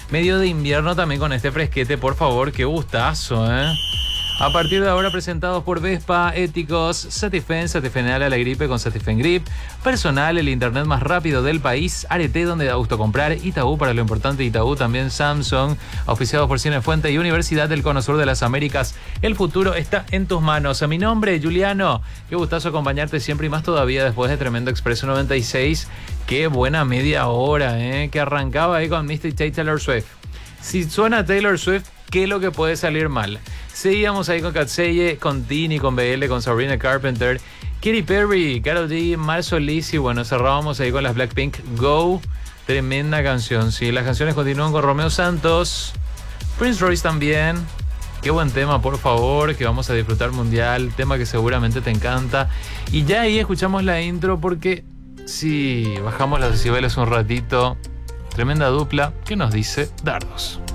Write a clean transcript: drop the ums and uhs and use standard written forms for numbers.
medio de invierno también con este fresquete, por favor, qué gustazo, ¿eh? A partir de ahora presentados por Vespa, éticos, Satifen, Satifenal a la gripe con Satifen Grip, Personal, el internet más rápido del país, Arete, donde da gusto comprar, Itaú para lo importante, Itaú también, Samsung, auspiciados por Cinefuente y Universidad del Cono Sur de las Américas. El futuro está en tus manos. A mi nombre, Juliano, qué gustazo acompañarte siempre y más todavía después de Tremendo Expreso 96. Qué buena media hora, que arrancaba ahí con Mr. Taylor Swift. Si suena Taylor Swift, ¿qué es lo que puede salir mal? Seguíamos ahí con Katseye, con Tini, con BL, con Sabrina Carpenter, Katy Perry, Karol G, Mar Solís y bueno, cerrábamos ahí con las Blackpink, Go. Tremenda canción, sí. Las canciones continúan con Romeo Santos, Prince Royce también. Qué buen tema, por favor, que vamos a disfrutar mundial, tema que seguramente te encanta. Y ya ahí escuchamos la intro porque si bajamos las decibeles un ratito, tremenda dupla, ¿qué nos dice Dardos?